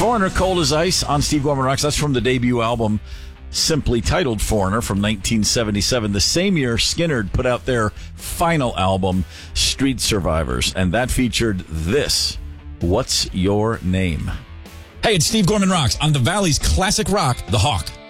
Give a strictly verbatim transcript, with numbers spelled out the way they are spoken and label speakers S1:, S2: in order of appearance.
S1: Foreigner, Cold as Ice on Steve Gorman Rocks. That's from the debut album, simply titled Foreigner, from nineteen seventy-seven. The same year, Skynyrd put out their final album, Street Survivors, and that featured this. What's Your Name?
S2: Hey, it's Steve Gorman Rocks on the Valley's classic rock, The Hawk.